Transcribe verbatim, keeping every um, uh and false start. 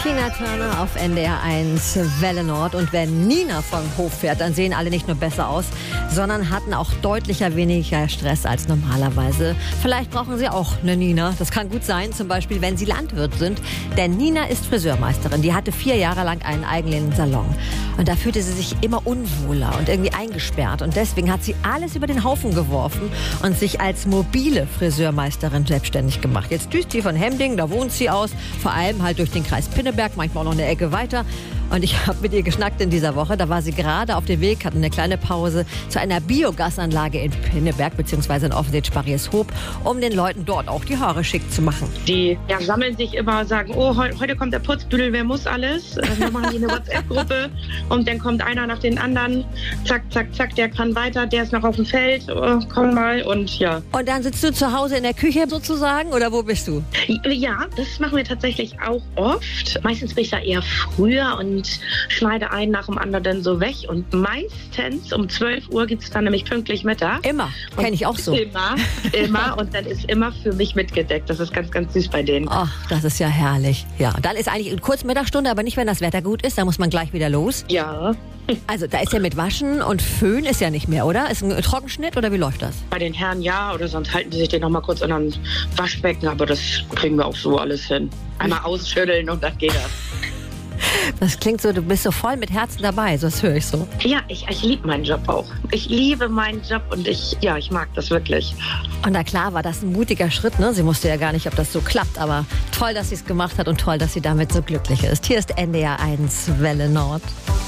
Tina Turner auf N D R eins Welle Nord. Und wenn Nina vom Hof fährt, dann sehen alle nicht nur besser aus, sondern hatten auch deutlicher weniger Stress als normalerweise. Vielleicht brauchen sie auch eine Nina. Das kann gut sein, zum Beispiel, wenn sie Landwirt sind. Denn Nina ist Friseurmeisterin. Die hatte vier Jahre lang einen eigenen Salon. Und da fühlte sie sich immer unwohler und irgendwie eingesperrt. Und deswegen hat sie alles über den Haufen geworfen und sich als mobile Friseurmeisterin selbstständig gemacht. Jetzt düst sie von Hemding, da wohnt sie aus. Vor allem halt durch den Kreis Pinneberg, manchmal auch noch eine Ecke weiter. Und ich habe mit ihr geschnackt in dieser Woche. Da war sie gerade auf dem Weg, hatte eine kleine Pause zu einer Biogasanlage in Pinneberg, beziehungsweise in Offensicht-Sparrieshoop, um den Leuten dort auch die Haare schick zu machen. Die ja, sammeln sich immer, sagen, oh, he heute kommt der Putzbüdel, wer muss alles? Dann machen die eine WhatsApp-Gruppe und dann kommt einer nach den anderen. Zack, zack, zack, der kann weiter, der ist noch auf dem Feld, oh, komm mal und ja. Und dann sitzt du zu Hause in der Küche sozusagen oder wo bist du? Ja, das machen wir tatsächlich auch oft. Meistens bin ich da eher früher und schneide einen nach dem anderen dann so weg. Und meistens um zwölf Uhr gibt es dann nämlich pünktlich Mittag. Immer, kenne ich auch so. Immer, immer. Und dann ist immer für mich mitgedeckt. Das ist ganz, ganz süß bei denen. Ach, das ist ja herrlich. Ja, dann ist eigentlich eine kurze Mittagsstunde, aber nicht, wenn das Wetter gut ist. Da muss man gleich wieder los. Ja. Also da ist ja mit Waschen und Föhn ist ja nicht mehr, oder? Ist ein Trockenschnitt oder wie läuft das? Bei den Herren ja, oder sonst halten die sich den noch mal kurz in ein Waschbecken. Aber das kriegen wir auch so alles hin. Einmal ausschütteln und dann geht das. Das klingt so, du bist so voll mit Herzen dabei, so das höre ich so. Ja, ich, ich liebe meinen Job auch. Ich liebe meinen Job und ich, ja, ich mag das wirklich. Und na klar war das ein mutiger Schritt, ne? Sie wusste ja gar nicht, ob das so klappt, aber toll, dass sie es gemacht hat und toll, dass sie damit so glücklich ist. Hier ist N D R eins Welle Nord.